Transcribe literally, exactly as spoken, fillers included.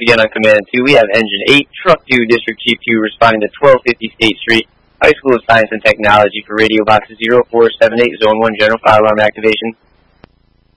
again on Command two. We have Engine eight, Truck two, District Chief two, responding to twelve fifty State Street, High School of Science and Technology for Radio Box zero four seven eight, Zone one, General Fire Alarm Activation.